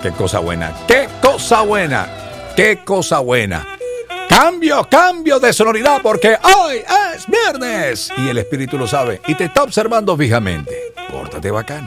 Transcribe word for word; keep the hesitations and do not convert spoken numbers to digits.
qué cosa buena, qué cosa buena, qué cosa buena. Cambio, cambio de sonoridad porque hoy es viernes y el espíritu lo sabe y te está observando fijamente. Pórtate bacano.